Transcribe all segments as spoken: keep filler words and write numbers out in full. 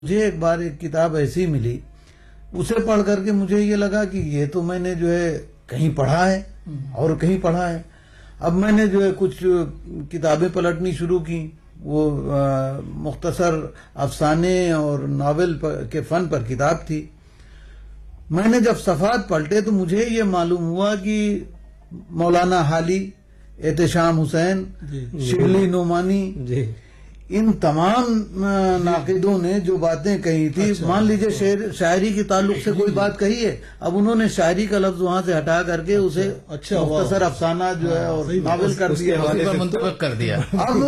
مجھے ایک بار ایک کتاب ایسی ملی، اسے پڑھ کر کے مجھے یہ لگا کہ یہ تو میں نے جو ہے کہیں پڑھا ہے اور کہیں پڑھا ہے۔ اب میں نے جو ہے کچھ کتابیں پلٹنی شروع کی، وہ مختصر افسانے اور ناول کے فن پر کتاب تھی۔ میں نے جب صفحات پلٹے تو مجھے یہ معلوم ہوا کہ مولانا حالی، احتشام حسین، شبلی نعمانی، ان تمام ناقدوں نے جو باتیں کہی تھی، مان لیجئے شاعری کے تعلق سے کوئی بات کہی ہے، اب انہوں نے شاعری کا لفظ وہاں سے ہٹا کر کے اسے مختصر افسانہ جو ہے اور ناول کر دیا، منتخب کر دیا۔ اب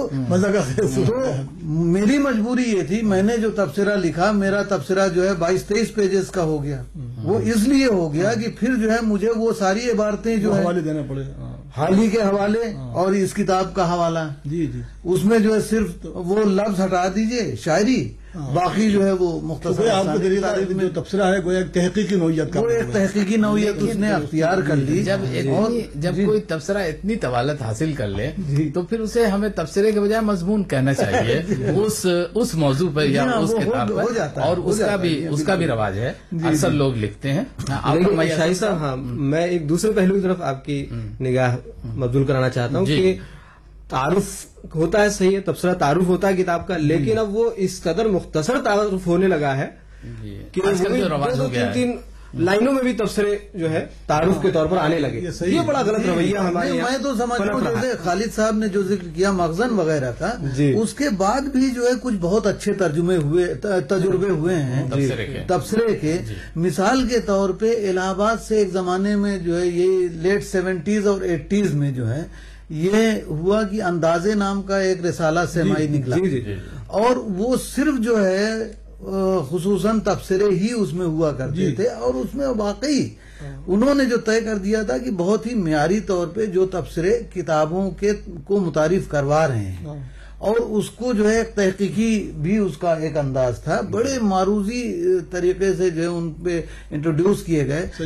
تو میری مجبوری یہ تھی، میں نے جو تبصرہ لکھا، میرا تبصرہ جو ہے بائیس تیئیس پیجز کا ہو گیا۔ وہ اس لیے ہو گیا کہ پھر جو ہے مجھے وہ ساری عبارتیں جو ہے دینا پڑے، حالی کے حوالے اور اس کتاب کا حوالہ، جی جی اس میں جو ہے صرف وہ لفظ ہٹا دیجئے شاعری، باقی جو ہے وہ مختصر آپ کا طریقہ جو تبصرہ ہے وہ ایک تحقیقی نوعیت کا، وہ ایک تحقیقی نوعیت اس نے اختیار کر لی۔ جب جب کوئی تبصرہ اتنی طوالت حاصل کر لے تو پھر اسے ہمیں تبصرے کے بجائے مضمون کہنا چاہیے اس اس موضوع پر یا اس کتاب پر، اور اس کا بھی اس کا بھی رواج ہے، اکثر لوگ لکھتے ہیں۔ شاہد صاحب، ہاں میں ایک دوسرے پہلو کی طرف آپ کی نگاہ مبذول کرانا چاہتا ہوں کہ تعارف ہوتا ہے، صحیح ہے، تبصرہ تعارف ہوتا ہے کتاب کا، لیکن اب وہ اس قدر مختصر تعارف ہونے لگا ہے کہ تین تین لائنوں میں بھی تبصرے جو ہے تعارف کے طور پر آنے لگے۔ یہ بڑا غلط رویہ ہمارے یہاں۔ میں تو سمجھتا ہوں جیسے خالد صاحب نے جو ذکر کیا مخزن وغیرہ کا، اس کے بعد بھی جو ہے کچھ بہت اچھے ترجمے ہوئے، تجربے ہوئے ہیں تبصرے کے۔ مثال کے طور پہ الہ آباد سے ایک زمانے میں جو ہے یہ لیٹ سیونٹیز اور ایٹیز میں جو ہے یہ ہوا کہ اندازے نام کا ایک رسالہ سیمائی نکلا، اور وہ صرف جو ہے خصوصاً تبصرے ہی اس میں ہوا کرتے تھے، اور اس میں واقعی انہوں نے جو طے کر دیا تھا کہ بہت ہی معیاری طور پہ جو تبصرے کتابوں کے کو متعارف کروا رہے ہیں، اور اس کو جو ہے ایک تحقیقی بھی اس کا ایک انداز تھا، بڑے معروضی طریقے سے جو ہے ان پہ انٹروڈیوس کیے گئے،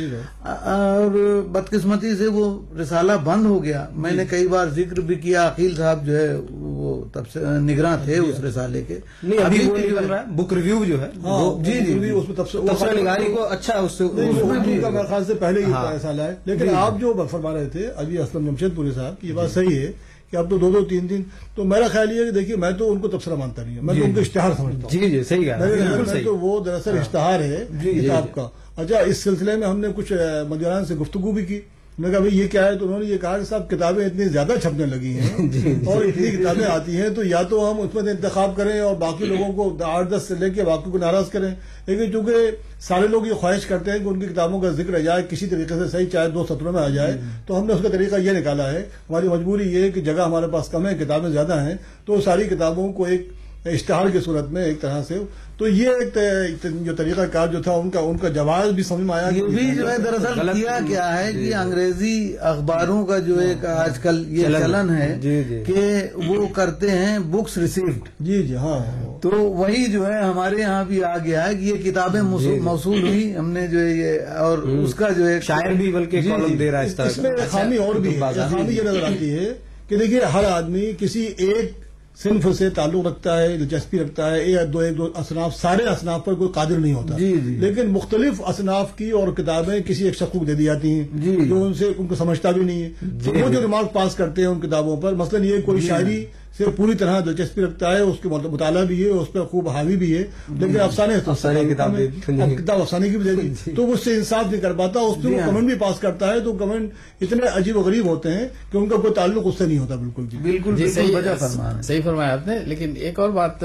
اور بدقسمتی سے وہ رسالہ بند ہو گیا۔ میں نے کئی بار ذکر بھی کیا، عقیل صاحب جو ہے وہ نگراں تھے اس رسالے کے، نہیں ابھی وہ نکل رہا ہے بک ریویو جو ہے، جی جی اس میں تبصرہ نگاری کو اچھا اس سے میرے خیال سے پہلے ہی رسالہ ہے۔ لیکن آپ جو فرما رہے تھے ابھی اسلم جمشید پوری صاحب کی، یہ بات صحیح ہے کہ اب تو دو دو تین دن، تو میرا خیال یہ ہے کہ دیکھیے میں تو ان کو تبصرہ مانتا نہیں ہوں، میں تو ان کو اشتہار سمجھتا ہوں۔ جی جی صحیح ہے، تو وہ دراصل اشتہار ہے کتاب کا۔ اچھا، اس سلسلے میں ہم نے کچھ مدیران سے گفتگو بھی کی، میں نے کہا بھائی یہ کیا ہے، تو انہوں نے یہ کہا کہ صاحب کتابیں اتنی زیادہ چھپنے لگی ہیں اور اتنی کتابیں آتی ہیں، تو یا تو ہم اس میں انتخاب کریں اور باقی لوگوں کو آٹھ دس سے لے کے باقی کو ناراض کریں، لیکن چونکہ سارے لوگ یہ خواہش کرتے ہیں کہ ان کی کتابوں کا ذکر جائے کسی طریقے سے، صحیح چاہے دو سطروں میں آ جائے، تو ہم نے اس کا طریقہ یہ نکالا ہے۔ ہماری مجبوری یہ ہے کہ جگہ ہمارے پاس کم ہے، کتابیں زیادہ ہیں، تو ساری کتابوں کو ایک اشتہار کی صورت میں ایک طرح سے، تو یہ ایک جو طریقہ کار جو تھا ان کا ان کا جواز بھی سمجھ میں آیا۔ یہ بھی جو ہے دراصل کیا کیا ہے کہ انگریزی اخباروں کا جو ایک آج کل یہ چلن ہے کہ وہ کرتے ہیں بکس ریسیوڈ، جی جی ہاں، تو وہی جو ہے ہمارے یہاں بھی آ گیا ہے کہ یہ کتابیں موصول ہوئی، ہم نے جو ہے یہ، اور اس کا جو ہے شاعر بھی بلکہ کالم دے رہا ہے۔ اس میں خامی اور بھی ہے، خامی یہ نظر آتی ہے کہ دیکھیے ہر آدمی کسی ایک صنف سے تعلق رکھتا ہے، دلچسپی رکھتا ہے، ایک دو ایک دو اصناف، سارے اصناف پر کوئی قادر نہیں ہوتا، جی جی، لیکن مختلف اصناف کی اور کتابیں کسی ایک شخص کو دے دی جاتی ہیں جی، جو ان سے ان کو سمجھتا بھی نہیں ہے، تو وہ جو ریمارک پاس کرتے ہیں ان کتابوں پر، مثلا یہ کوئی شاعری سے پوری طرح دلچسپی رکھتا ہے، اس کے مطالعہ بھی ہے، اس پر خوب حاوی بھی ہے، لیکن افسانے کتاب کتاب افسانے کی بھی دے دی، تو اس سے انصاف نہیں کر پاتا، اس پہ وہ کمنٹ بھی پاس کرتا ہے، تو کمنٹ اتنے عجیب و غریب ہوتے ہیں کہ ان کا کوئی تعلق اس سے نہیں ہوتا۔ بالکل جی بالکل صحیح فرمایا آپ نے۔ لیکن ایک اور بات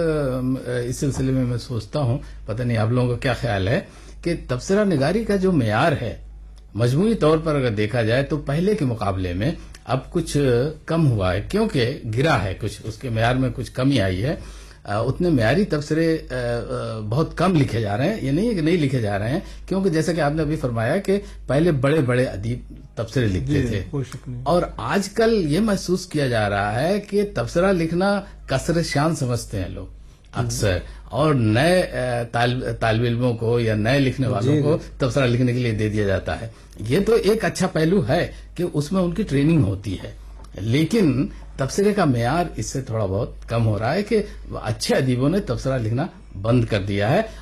اس سلسلے میں میں سوچتا ہوں، پتہ نہیں آپ لوگوں کا کیا خیال ہے، کہ تبصرہ نگاری کا جو معیار ہے مجموعی طور پر اگر دیکھا جائے تو پہلے کے مقابلے میں اب کچھ کم ہوا ہے، کیونکہ گرا ہے کچھ، اس کے معیار میں کچھ کمی آئی ہے۔ اتنے معیاری تبصرے بہت کم لکھے جا رہے ہیں، یہ نہیں ہے کہ نہیں لکھے جا رہے ہیں، کیونکہ جیسا کہ آپ نے ابھی فرمایا کہ پہلے بڑے بڑے ادیب تبصرے لکھتے تھے، اور آج کل یہ محسوس کیا جا رہا ہے کہ تبصرہ لکھنا کثرت شان سمجھتے ہیں لوگ اکثر، اور نئے طالب علموں کو یا نئے لکھنے والوں کو تبصرہ لکھنے کے لیے دے دیا جاتا ہے۔ یہ تو ایک اچھا پہلو ہے کہ اس میں ان کی ٹریننگ ہوتی ہے، لیکن تبصرے کا معیار اس سے تھوڑا بہت کم ہو رہا ہے کہ اچھے ادیبوں نے تبصرہ لکھنا बंद कर दिया है।